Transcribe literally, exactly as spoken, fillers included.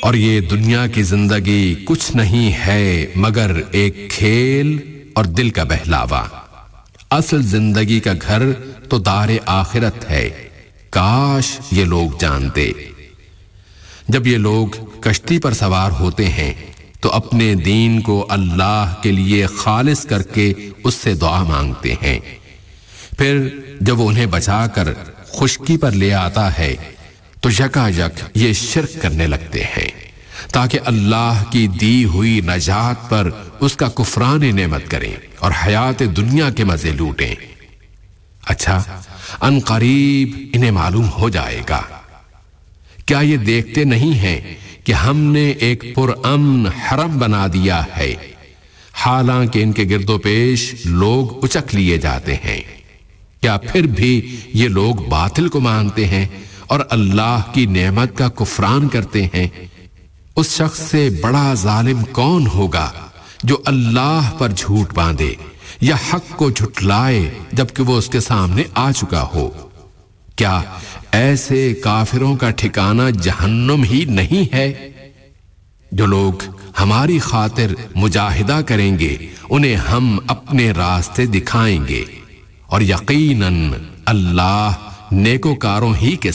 اور یہ دنیا کی زندگی کچھ نہیں ہے مگر ایک کھیل اور دل کا بہلاوا۔ اصل زندگی کا گھر تو دار آخرت ہے، کاش یہ لوگ جانتے۔ جب یہ لوگ کشتی پر سوار ہوتے ہیں تو اپنے دین کو اللہ کے لیے خالص کر کے اس سے دعا مانگتے ہیں، پھر جب وہ انہیں بچا کر خشکی پر لے آتا ہے تو یکا یک یہ شرک کرنے لگتے ہیں تاکہ اللہ کی دی ہوئی نجات پر اس کا کفران نعمت کریں اور حیات دنیا کے مزے لوٹیں۔ اچھا، ان قریب انہیں معلوم ہو جائے گا۔ کیا یہ دیکھتے نہیں ہیں کہ ہم نے ایک پرامن حرم بنا دیا ہے، حالانکہ ان کے گرد و پیش لوگ اچک لیے جاتے ہیں؟ کیا پھر بھی یہ لوگ باطل کو مانتے ہیں اور اللہ کی نعمت کا کفران کرتے ہیں؟ اس شخص سے بڑا ظالم کون ہوگا جو اللہ پر جھوٹ باندھے یا حق کو جھٹلائے جبکہ وہ اس کے سامنے آ چکا ہو؟ کیا ایسے کافروں کا ٹھکانہ جہنم ہی نہیں ہے؟ جو لوگ ہماری خاطر مجاہدہ کریں گے انہیں ہم اپنے راستے دکھائیں گے، اور یقیناً اللہ نیکوکاروں ہی کے